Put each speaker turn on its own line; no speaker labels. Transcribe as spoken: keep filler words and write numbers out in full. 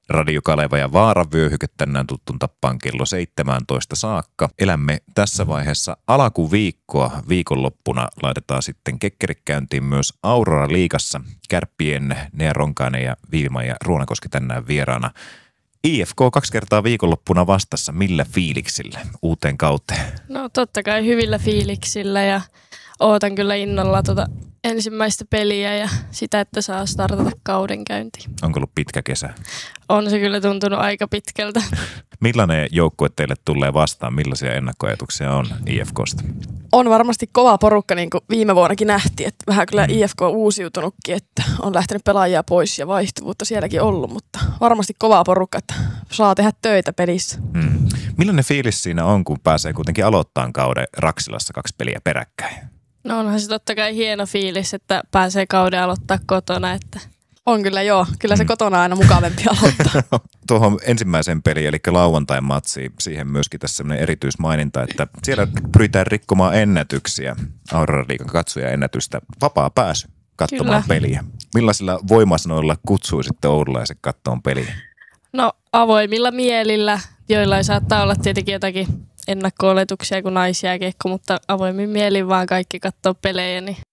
Radio Kaleva ja Vaaravyöhyke tänään tuttuun tappaan kello seitsemäntoista saakka. Elämme tässä vaiheessa alkuviikkoa. Viikonloppuna laitetaan sitten kekkerit käyntiin myös Aurora Liigassa. Kärppien Nea Ronkainen ja Viivi-Maija Ruonakoski tänään vieraana. I F K kaksi kertaa viikonloppuna vastassa. Millä fiiliksillä uuteen kauteen?
No totta kai hyvillä fiiliksillä ja ootan kyllä innolla tuota ensimmäistä peliä ja sitä, että saa startata kauden käyntiin.
Onko ollut pitkä kesä?
On se kyllä tuntunut aika pitkältä.
Millainen joukkue teille tulee vastaan? Millaisia ennakkoajatuksia on I F K:sta?
On varmasti kova porukka, niin kuin viime vuonnakin nähtiin. Että vähän kyllä I F K on uusiutunutkin, että on lähtenyt pelaajia pois ja vaihtuvuutta sielläkin ollut. Mutta varmasti kova porukka, että saa tehdä töitä pelissä.
Hmm. Millainen fiilis siinä on, kun pääsee kuitenkin aloittamaan kauden Raksilassa kaksi peliä peräkkäin?
No onhan se totta kai hieno fiilis, että pääsee kauden aloittaa kotona. Että
on kyllä joo. Kyllä se kotona on aina mukavampi aloittaa.
Tuohon ensimmäiseen peliin, eli lauantain matsiin, siihen myöskin tässä sellainen erityismaininta, että siellä pyritään rikkomaan ennätyksiä. Aurora Liigan katsojaennätystä. Vapaa pääsy katsomaan kyllä peliä. Millaisilla voimasanoilla kutsuisitte oululaiset kattoon peliä?
No avoimilla mielillä, joilla ei saattaa olla tietenkin jotakin ennakko-oletuksia kuin naisjääkiekko, mutta avoimin mielin vaan kaikki katsoo pelejä, niin